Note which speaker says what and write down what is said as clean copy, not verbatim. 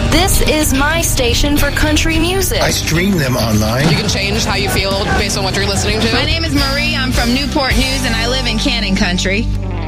Speaker 1: This is my station for country music.
Speaker 2: I stream them online.
Speaker 3: You can change how you feel based on what you're listening to.
Speaker 4: My name is Marie. I'm from Newport News, and I live in Cannon Country.